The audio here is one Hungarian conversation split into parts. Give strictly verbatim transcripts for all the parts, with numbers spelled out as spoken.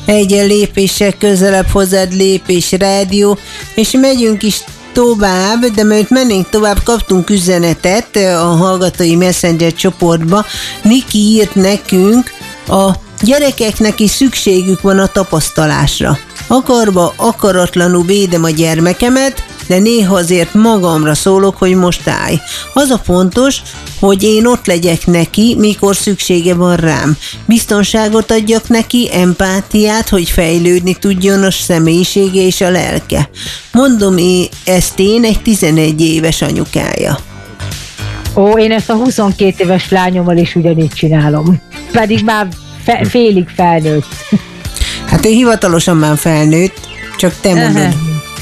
egy lépéssel közelebb hozzád lépés rádió, és megyünk is tovább, de mert mennénk tovább, kaptunk üzenetet a hallgatói Messenger csoportba. Niki írt nekünk, a gyerekeknek is szükségük van a tapasztalásra. Akarva, akaratlanul védem a gyermekemet, de néha azért magamra szólok, hogy most állj. Az a fontos, hogy én ott legyek neki, mikor szüksége van rám. Biztonságot adjak neki, empátiát, hogy fejlődni tudjon a személyisége és a lelke. Mondom én, ezt én egy tizenegy éves anyukája. Ó, én ezt a huszonkét éves lányommal is ugyanígy csinálom. Pedig már fe- félig felnőtt. Hát ő hivatalosan már felnőtt, csak te mondod. Uh-huh.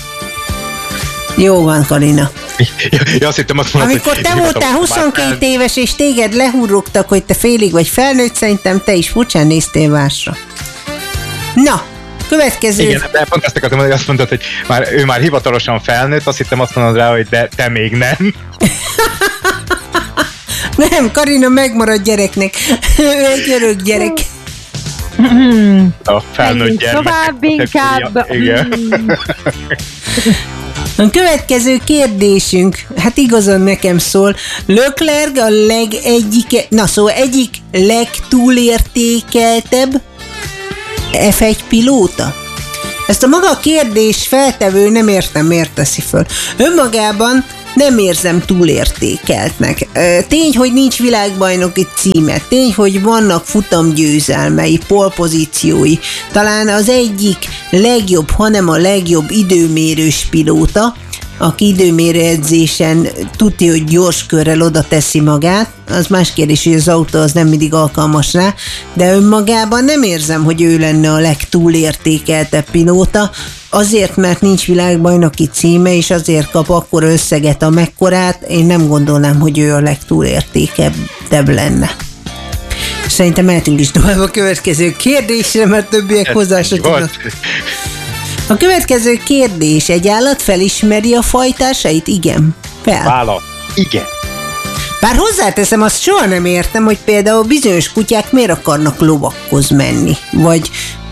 Jó van, Karina. Ja, ja, azt hittem, azt mondod, amikor te voltál huszonkét éves, és téged lehurrogtak, hogy te félig vagy felnőtt, szerintem te is furcsán néztél másra. Na, következő... Igen, de pont ezt akartam mondani, azt mondtad, hogy már, ő már hivatalosan felnőtt, azt hittem azt mondod rá, hogy de te még nem. Nem, Karina megmarad gyereknek. Ő egy örök gyerek. A felnőtt gyermek. Tovább inkább. Igen. A következő kérdésünk, hát igazán nekem szól, Leclerc a legegyik, na szóval egyik legtúlértékeltebb ef egy pilóta? Ezt a maga kérdés feltevő nem értem, miért teszi föl. Önmagában nem érzem túlértékeltnek. Tény, hogy nincs világbajnoki címe, tény, hogy vannak futamgyőzelmei, polpozíciói, talán az egyik legjobb, hanem a legjobb időmérős pilóta, aki időmérő edzésen tudja, hogy gyors körrel oda teszi magát, az más kérdés, hogy az autó az nem mindig alkalmas rá, de önmagában nem érzem, hogy ő lenne a legtúlértékeltebb pilóta, azért, mert nincs világbajnoki címe, és azért kap akkora összeget, amekkorát, én nem gondolnám, hogy ő a legtúlértékeltebb lenne. Szerintem mehetünk is tovább a következő kérdésre, mert többiek hozzá se tudnak. A következő kérdés, egy állat felismeri a fajtásait? Igen. Fel. Válasz. Igen. Bár hozzáteszem, azt soha nem értem, hogy például bizonyos kutyák miért akarnak lovakhoz menni. Vagy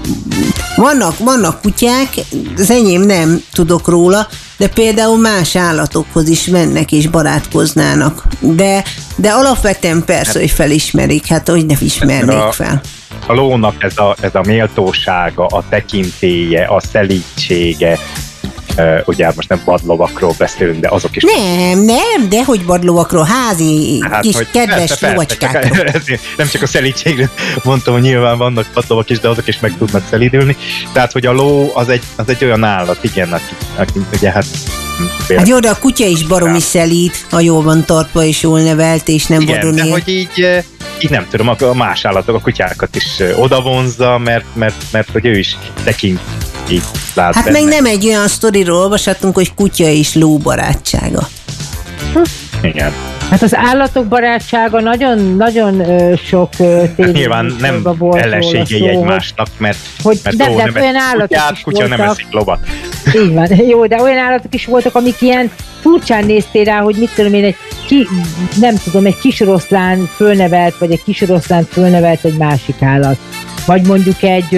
vannak, vannak kutyák, az enyém nem tudok róla, de például más állatokhoz is mennek és barátkoznának. De, de alapvetően persze, hogy felismerik, hát hogy ne ismernék fel. A lónak ez a, ez a méltósága, a tekintélye, a szelídsége, uh, ugye most nem vadlovakról beszélünk, de azok is... Nem, nem, de hogy vadlovakról, házi, hát, kis hogy kedves lovacskákról. Nem csak a szelídségre mondtam, hogy nyilván vannak vadlovak is, de azok is meg tudnak szelídülni. Tehát, hogy a ló az egy, az egy olyan állat, igen, aki, aki ugye hát... Hát jó, de a kutya is baromi szelíd, ha jól van tartva és jól nevelt, és nem igen, vadon él. De hogy így... Így nem tudom, a más állatok, a kutyákat is odavonzza, mert, mert, mert hogy ő is tekint így lát Hát benne. meg nem egy olyan sztoriról olvashatunk, hogy kutya és ló barátsága. Hm. Igen. Hát az állatok barátsága nagyon-nagyon sok tévében nyilván nem ellenségei egymásnak, mert, hogy mert de, ló de nem olyan állatok kutyát, is kutya voltak. nem eszik lovat. Így van, jó, de olyan állatok is voltak, amik ilyen furcsán néztél rá, hogy mit tudom én, egy ki, nem tudom, egy kis oroszlán fölnevelt, vagy egy kis oroszlán fölnevelt egy másik állat. Vagy mondjuk egy,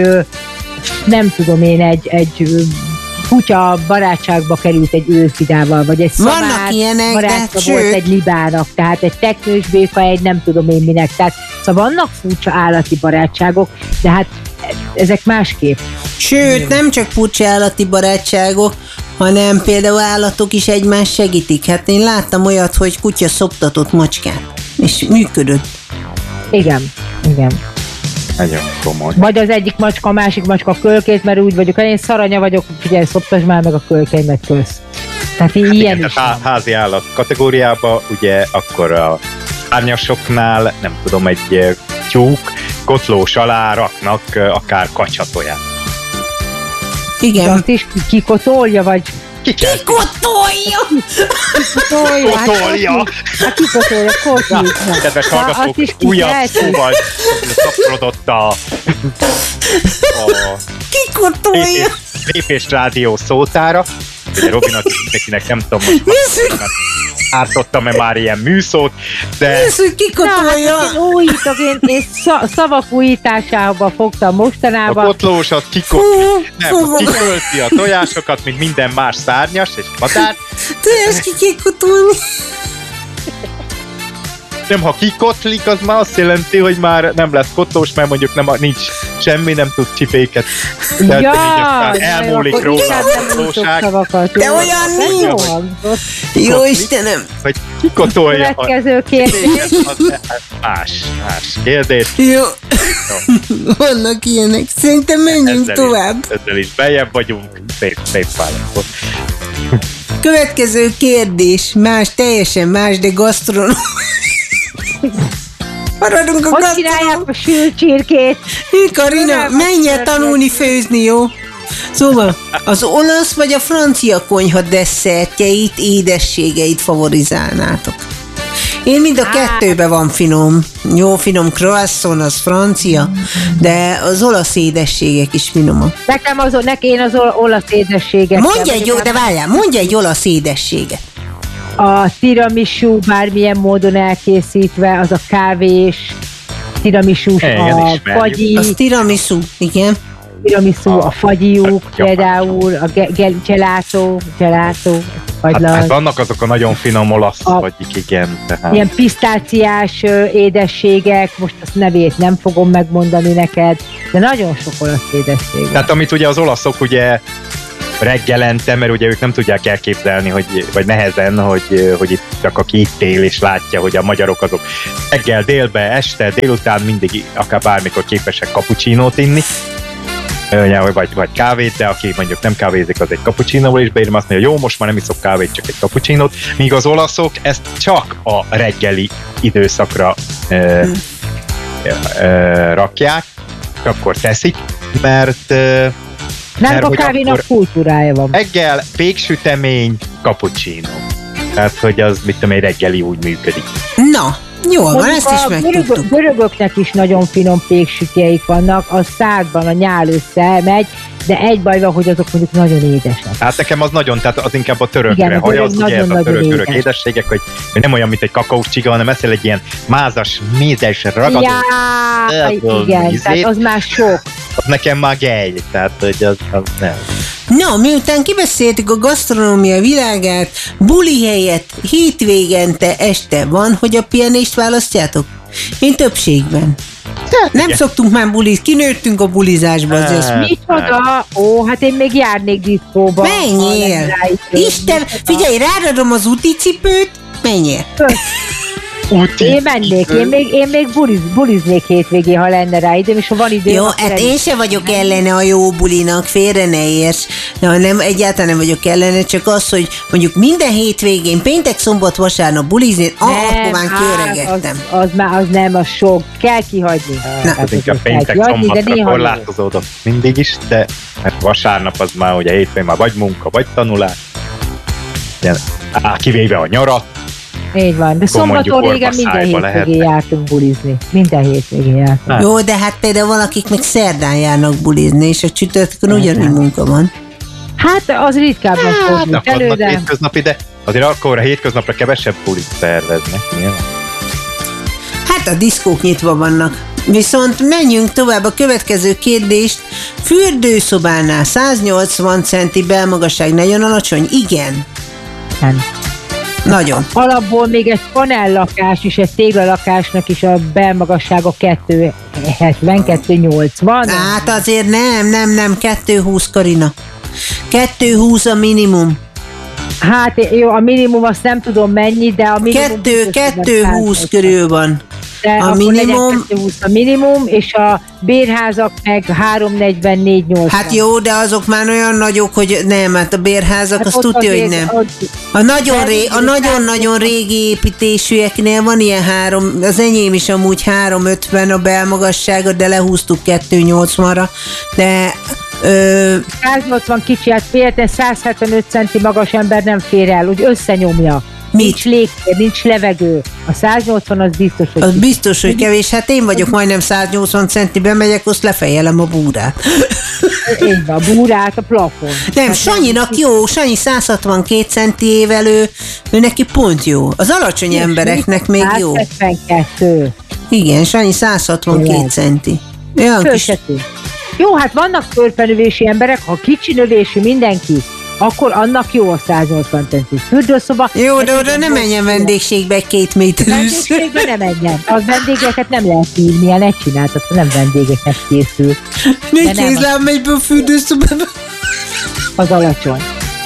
nem tudom én, egy, egy kutya barátságba került egy őrfidával, vagy egy szamár barátja volt egy libának, tehát egy teknős béka, egy nem tudom én minek. Tehát szóval vannak furcsa állati barátságok, de hát ezek másképp. Sőt, nem csak furcsa állati barátságok, hanem például állatok is egymást segítik. Hát én láttam olyat, hogy kutya szoptatott macskát, és működött. Igen, igen. Nagyon komoly. Vagy az egyik macska, a másik macska a kölkét, mert úgy vagyok, én szaranya vagyok, figyelj, szoptasd már meg a kölkeimet, kösz. Tehát én ilyen igen, is. tehát házi állat kategóriába, ugye akkor a árnyasoknál, nem tudom, egy tyúk kotlós alá raknak akár kacsatoját. Igen. De azt is kikotolja, vagy... Kikotolja! Kikotolja! Kikotolja! Hát kikotolja, kotolja. Kedves hallgatók, újabb szóval szaporodott a... Kikotolja! Lépés rádió szótára. Ugye Robinak mindenkinek nem tudom most ártottam-e már ilyen műszót, de... Ez, hogy kikotolja. Na, hát én újítok, én, én szavak újításába fogtam mostanában. A kotlósat kikot... Nem, kikölti a tojásokat, mint minden más szárnyas és madár. Tojás ki kikotolni. Nem, ha kikotlik, az már azt jelenti, hogy már nem lesz kotlós, mert mondjuk nem, nincs semmi, nem tud csipéket. Tehát ja, így aztán elmúlik róla a kotlóság. De olyan nincs. Jó Istenem. Hogy kikotolja. Következő kérdés. Más, más kérdés. Jó. Vannak ilyenek. Szerintem menjünk ezzel tovább. Is, ezzel is bejebb vagyunk. Szép, szép válaszol. Következő kérdés. Más, teljesen más, de gasztronóm. Maradunk a Hogy gasztronóm. csinálják a sült csirkét? Karina, menj el tanulni főzni, jó? Szóval, az olasz vagy a francia konyha desszertjeit, édességeit favorizálnátok? Én mind a kettőben van finom. Jó, finom croissant, az francia, de az olasz édességek is finomak. Nekem az, neki én az olasz édességet. Mondj egy jó, de várjál, mondj egy olasz édességet. A tiramisu bármilyen módon elkészítve, az a kávés, tiramisu, a fagyi, az tiramisu, igen. tiramisu, a, a fagyiuk, például a ge- ge- gelato, gelato, hát, hát vannak azok a nagyon finom olasz a, fagyik, igen. Tehát. Ilyen pisztáciás édességek, most azt nevét nem fogom megmondani neked, de nagyon sok olasz édesség. Tehát amit ugye az olaszok ugye reggelente, mert ugye ők nem tudják elképzelni, hogy, vagy nehezen, hogy, hogy itt csak aki itt él és látja, hogy a magyarok azok reggel, délbe, este, délután mindig, akár bármikor képesek cappuccinót inni, vagy, vagy kávét, de aki mondjuk nem kávézik, az egy cappuccinóval is beírom, azt mondja, jó, most már nem iszok kávét, csak egy cappuccinót, míg az olaszok ezt csak a reggeli időszakra ö, ö, ö, rakják, akkor teszik, mert nem a kávénak kultúrája van. Reggel, péksütemény, cappuccino. Tehát, hogy az, mit tudom, egy reggeli úgy működik. Na, jól van, ezt is megtudtuk. Görögök, görögöknek is nagyon finom péksütjeik vannak, a szádban a nyál összemegy, de egy baj van, hogy azok mondjuk nagyon édesek. Hát nekem az nagyon, tehát az inkább a törökre igen, hajaz, ugye ez a török-görög édes. édességek, hogy nem olyan, mint egy kakaós csiga, hanem eszel egy ilyen mázas, mézes, ragadó. Ja, igen, tehát az már sok. Az nekem már gej, tehát hogy az, az nem. Na, miután kibeszéltük a gasztronómia világát, buli helyett hétvégente este van, hogy a pihenést választjátok? Én többségben. Nem igen. Szoktunk már bulizni, kinőttünk a bulizásba. Hát, micsoda? Ó, hát én még járnék diszkóba. Menjél! Isten, figyelj, ráradom az uticipőt, menjél! Uti. Én mennék, én még, én még buliz, buliznék hétvégén, ha lenne rá időm, és ha van időm... Jó, hát én sem vagyok ellene a jó bulinak, félre ne érts. Ja, nem, egyáltalán nem vagyok ellene, csak az, hogy mondjuk minden hétvégén, péntek, szombat, vasárnap bulizni, ah, akkor már kiöregettem. Az, az már az nem, az sok. Kell kihagyni. Na, hát inkább péntek, szombatra korlátozódott mindig is, de mert vasárnap az már ugye hétfőn már vagy munka, vagy tanulás. Á, kivéve a nyarat. Így van, de szombaton régen minden hétvégén jártunk bulizni. Minden hétvégén jártunk. Jó, de hát például valakik meg szerdán járnak bulizni, és a csütörtökön ugyanúgy munka van. Hát az ritkábban fordul hát, elő, de... hétköznapi, de azért akkor a hétköznapra kevesebb bulit szerveznek. Hát a diszkók nyitva vannak. Viszont menjünk tovább a következő kérdést. Fürdőszobánál száznyolcvan centi belmagasság nagyon alacsony? Igen. Nem. Nagyon. Alapból még egy panellakás és egy téglalakásnak is a belmagassága kettő hetven, kettő nyolcvan. Hát azért nem, nem, nem, kettő húsz, Karina. kettő húsz a minimum. Hát jó, a minimum azt nem tudom mennyi, de a minimum... kettő húsz körül van. De a minimum... kettő húsz a minimum, és a bérházak meg három negyven, négy nyolcvan. Hát jó, de azok már olyan nagyok, hogy nem, hát a bérházak, hát azt tudja, hogy nem. A nagyon ré, a nagyon-nagyon régi építésűeknél van ilyen három, az enyém is amúgy három ötven a belmagassága, de lehúztuk kettő nyolcvanra, de... Ö... száznyolcvan kicsi, hát félre száz hetvenöt centi magas ember nem fér el, úgy összenyomja. Mit? Nincs légtér, nincs levegő. A száznyolcvan az biztos, hogy... Az kicsi. Biztos, hogy kevés. Hát én vagyok majdnem száznyolcvan centiben, megyek, azt lefejelem a búrát. Így van, búrát a plafon. Nem, Sanyinak jó, Sanyi száz hatvankét centiével ő, ő neki pont jó. Az alacsony és embereknek még jó. száz hetvenkettő. Igen, Sanyi száz hatvankét centi. Olyan kis... Jó, hát vannak törpenövési emberek, ha kicsi növésű mindenki, akkor annak jó a száz nyolcvan centi fürdőszoba. Jó, de oda nem menjen vendégségbe egy két méterűs. Vendégségbe nem menjen. Az vendégeket nem lehet hívni, ne csináltat, nem vendégeknek készül. Négy kézláb megy be a fürdőszobába. Az alacsony.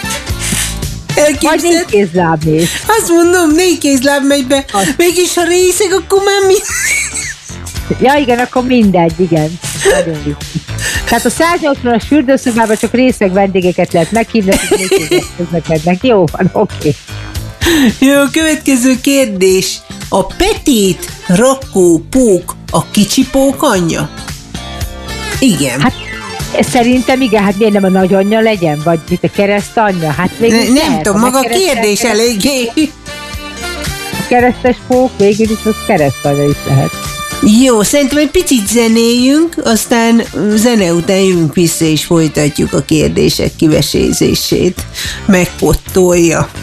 Vagy négy kézláb mész. Azt mondom, négy kézláb megy be. Az. Mégis ha részeg, akkor már mi? Ja igen, akkor mindegy, igen. Nagyon jó. Tehát a száz nyolcvanas fürdőszobában csak részeg vendégeket lehet meghívni, hogy közlekednek. Jó van, oké. Okay. Jó, következő kérdés. A Petit rakó pók a kicsi pók anyja? Igen. Hát szerintem igen, hát miért nem a nagyanyja legyen? Vagy mit a keresztanyja? Hát végül ne, Nem lehet, tudom, maga a kérdés eléggé. A keresztes pók végül is az keresztanyja is lehet. Jó, szerintem egy picit zenéljünk, aztán zene után jövünk vissza és folytatjuk a kérdések kivesézését. Megpottolja.